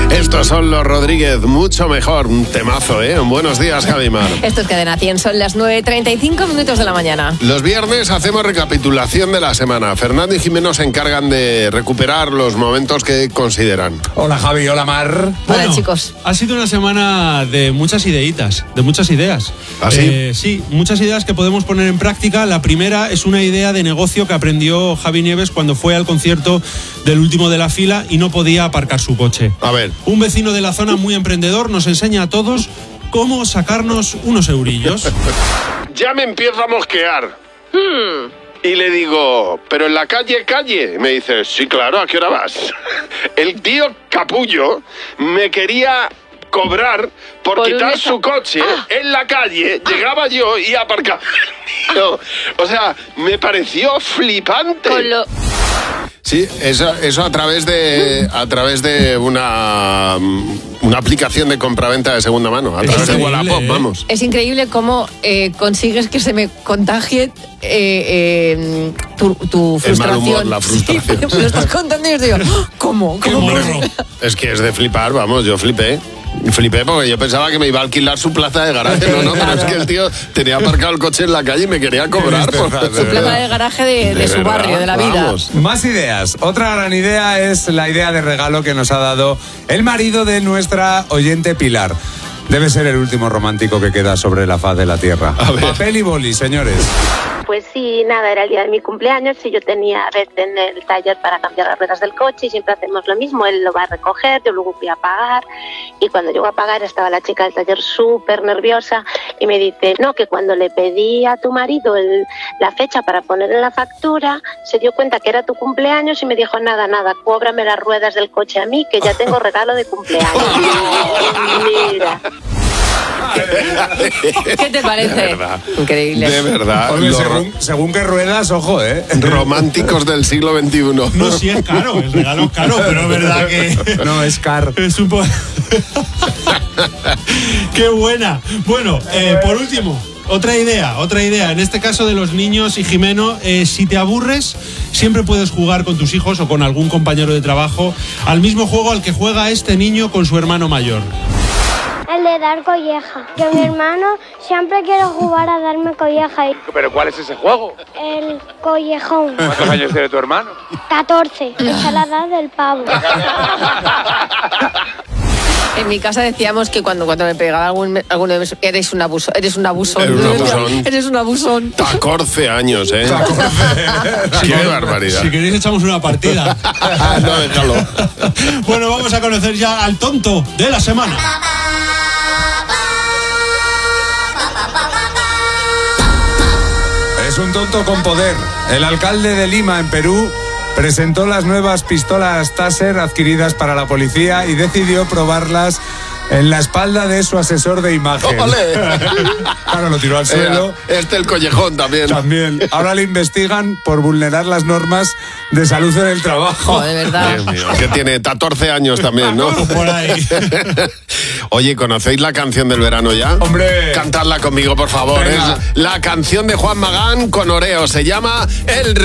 Estos son los Rodríguez, mucho mejor, un temazo, ¿eh? Buenos días, Javi Mar. Esto es Cadena 100, son las 9:35 de la mañana. Los viernes hacemos recapitulación de la semana. Fernando y Jimeno se encargan de recuperar los momentos que consideran. Hola, Javi, hola, Mar. Hola, chicos. Ha sido una semana de muchas ideitas, de muchas ideas. ¿Ah, sí? Sí, muchas ideas que podemos poner en práctica. La primera es una idea de negocio que aprendió Javi Nieves cuando fue al concierto del último de la fila y no podía aparcar su coche. A ver. Un vecino de la zona muy emprendedor nos enseña a todos cómo sacarnos unos eurillos. Ya me empiezo a mosquear. Y le digo, ¿pero en la calle? Me dice, sí, claro, ¿a qué hora vas? El tío capullo me quería cobrar por quitar su coche en la calle. Llegaba yo y aparcaba. O sea, me pareció flipante. Sí, eso a través de una aplicación de compraventa de segunda mano, a través de Wallapop, vamos. Es increíble cómo consigues que se me contagie tu frustración. El mal humor, la frustración. Sí, me lo estás contando y yo digo, ¿cómo? Es que es de flipar, vamos, yo flipé. Flipé porque yo pensaba que me iba a alquilar su plaza de garaje. No, pero es que el tío tenía aparcado el coche en la calle y me quería cobrar. Su plaza de garaje de su barrio, de la vida. Vamos. Más ideas. Otra gran idea es la idea de regalo que nos ha dado el marido de nuestra oyente Pilar. Debe ser el último romántico que queda sobre la faz de la tierra. Papel y boli, señores. Pues sí, nada, era el día de mi cumpleaños y yo tenía a Beth en el taller para cambiar las ruedas del coche y siempre hacemos lo mismo, él lo va a recoger, yo luego fui a pagar y cuando llego a pagar estaba la chica del taller súper nerviosa y me dice, no, que cuando le pedí a tu marido la fecha para poner en la factura, se dio cuenta que era tu cumpleaños y me dijo, nada, cóbrame las ruedas del coche a mí, que ya tengo regalo de cumpleaños. Mira. ¿Qué te parece? De verdad. Increíble. De verdad. Oye, Los según qué ruedas, ojo, románticos del siglo XXI. No, sí es caro, el regalo es caro, pero es verdad que... No, es car. Es un poco... ¡Qué buena! Bueno, por último... Otra idea, en este caso de los niños y Jimeno, si te aburres, siempre puedes jugar con tus hijos o con algún compañero de trabajo al mismo juego al que juega este niño con su hermano mayor. El de dar colleja. Que mi hermano siempre quiere jugar a darme colleja. ¿Pero cuál es ese juego? El collejón. ¿Cuántos años tiene tu hermano? 14. Esa es la edad del pavo. En mi casa decíamos que cuando me pegaba alguno de mis... Eres un abusón. Eres un abusón. Eres un abusón. 14 años, ¿eh? ¡Qué barbaridad! Si queréis echamos una partida. No, déjalo. Bueno, vamos a conocer ya al tonto de la semana. Es un tonto con poder. El alcalde de Lima, en Perú, presentó las nuevas pistolas Taser adquiridas para la policía y decidió probarlas en la espalda de su asesor de imagen. ¡Ole! Claro, lo tiró al suelo. El collejón también. Ahora le investigan por vulnerar las normas de salud en el trabajo. De verdad. Dios mío, que tiene 14 años también, ¿no? Por ahí. Oye, ¿conocéis la canción del verano ya? ¡Hombre! Cantadla conmigo, por favor. Venga. Es la canción de Juan Magán con Oreo. Se llama El